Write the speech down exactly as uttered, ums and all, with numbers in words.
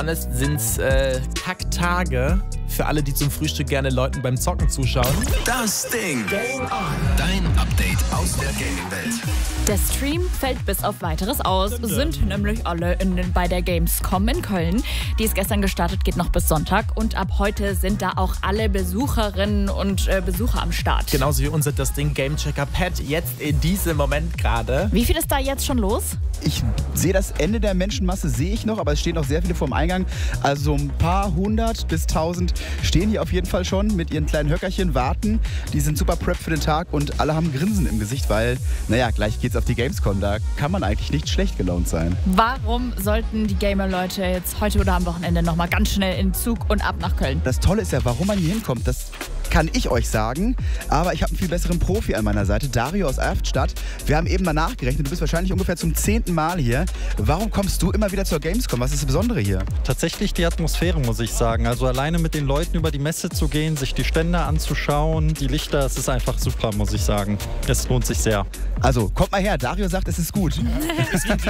Es sind äh, Kacktage für alle, die zum Frühstück gerne Leuten beim Zocken zuschauen. Das Ding. Game on. Dein Update aus der Gaming-Welt. Der Stream fällt bis auf Weiteres aus, sind nämlich alle in den, bei der Gamescom in Köln. Die ist gestern gestartet, geht noch bis Sonntag und ab heute sind da auch alle Besucherinnen und äh, Besucher am Start. Genauso wie unser Das Ding Gamechecker Pad jetzt in diesem Moment gerade. Wie viel ist da jetzt schon los? Ich sehe das Ende der Menschenmasse, sehe ich noch, aber es stehen noch sehr viele vor dem Eingang. Also so ein paar hundert bis tausend stehen hier auf jeden Fall schon mit ihren kleinen Höckerchen, warten. Die sind super prep für den Tag und alle haben Grinsen im Gesicht, weil, naja, gleich geht's auf die Gamescom. Da kann man eigentlich nicht schlecht gelaunt sein. Warum sollten die Gamer-Leute jetzt heute oder am Wochenende nochmal ganz schnell in Zug und ab nach Köln? Das Tolle ist ja, warum man hier hinkommt, das kann ich euch sagen, aber ich habe einen viel besseren Profi an meiner Seite, Dario aus Erftstadt. Wir haben eben mal nachgerechnet, du bist wahrscheinlich ungefähr zum zehnten Mal hier. Warum kommst du immer wieder zur Gamescom? Was ist das Besondere hier? Tatsächlich die Atmosphäre, muss ich sagen. Also alleine mit den Leuten über die Messe zu gehen, sich die Stände anzuschauen, die Lichter, es ist einfach super, muss ich sagen. Es lohnt sich sehr. Also kommt mal her, Dario sagt, es ist gut.